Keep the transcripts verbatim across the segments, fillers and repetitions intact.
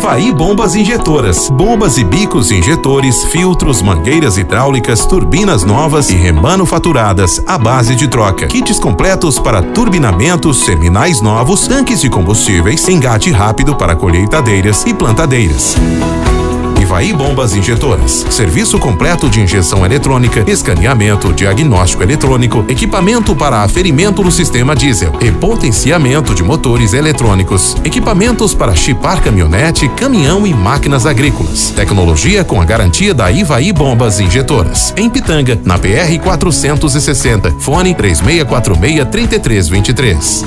Ivaí Bombas Injetoras. Bombas e bicos injetores, filtros, mangueiras hidráulicas, turbinas novas e remanufaturadas à base de troca. Kits completos para turbinamentos, terminais novos, tanques de combustíveis, engate rápido para colheitadeiras e plantadeiras. Ivaí Bombas Injetoras. Serviço completo de injeção eletrônica, escaneamento, diagnóstico eletrônico, equipamento para aferimento no sistema diesel e potenciamento de motores eletrônicos. Equipamentos para chipar caminhonete, caminhão e máquinas agrícolas. Tecnologia com a garantia da Ivaí Bombas Injetoras. Em Pitanga, na P R quatrocentos e sessenta. Fone três seis quatro seis, três três dois três.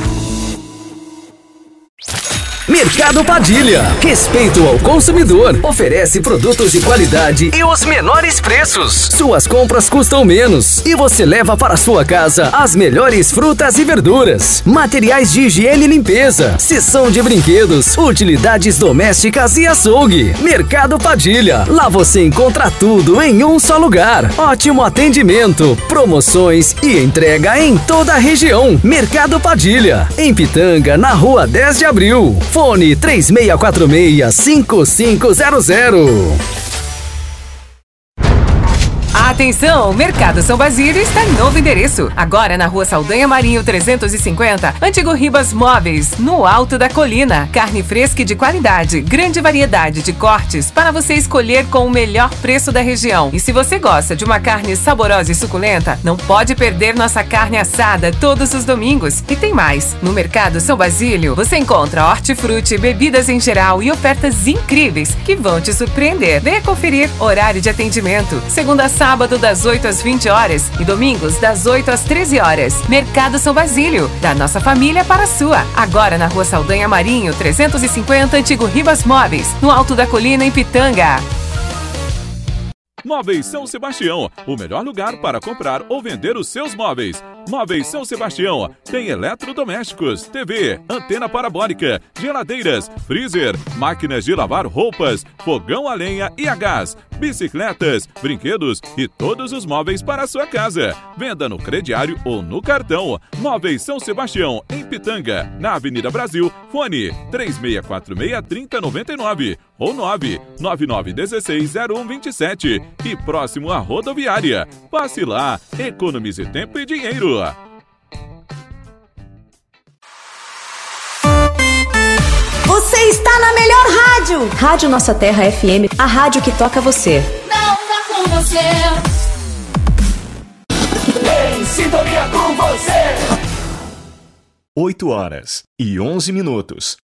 Mercado Padilha. Respeito ao consumidor. Oferece produtos de qualidade e os menores preços. Suas compras custam menos e você leva para sua casa as melhores frutas e verduras, materiais de higiene e limpeza, seção de brinquedos, utilidades domésticas e açougue. Mercado Padilha. Lá você encontra tudo em um só lugar. Ótimo atendimento, promoções e entrega em toda a região. Mercado Padilha. Em Pitanga, na rua dez de abril. Fone três seis quatro seis, cinco cinco zero zero. Atenção, Mercado São Basílio está em novo endereço. Agora na Rua Saldanha Marinho trezentos e cinquenta, Antigo Ribas Móveis, no alto da colina. Carne fresca e de qualidade, grande variedade de cortes para você escolher com o melhor preço da região. E se você gosta de uma carne saborosa e suculenta, não pode perder nossa carne assada todos os domingos. E tem mais, no Mercado São Basílio você encontra hortifruti, bebidas em geral e ofertas incríveis que vão te surpreender. Venha conferir horário de atendimento, segunda a sábado das oito às vinte horas e domingos das oito às treze horas. Mercado São Basílio, da nossa família para a sua. Agora na Rua Saldanha Marinho trezentos e cinquenta, Antigo Ribas Móveis, no alto da colina em Pitanga. Móveis São Sebastião, o melhor lugar para comprar ou vender os seus móveis. Móveis São Sebastião tem eletrodomésticos, T V, antena parabólica, geladeiras, freezer, máquinas de lavar roupas, fogão a lenha e a gás, bicicletas, brinquedos e todos os móveis para a sua casa. Venda no crediário ou no cartão. Móveis São Sebastião, em Pitanga, na Avenida Brasil. Fone três seis quatro seis, três zero nove nove ou nove nove nove um seis zero um dois sete e próximo à rodoviária. Passe lá, economize tempo e dinheiro. Você está na melhor rádio. Rádio Nossa Terra F M, a rádio que toca você. Não tá com você. Em sintonia com você. oito horas e onze minutos.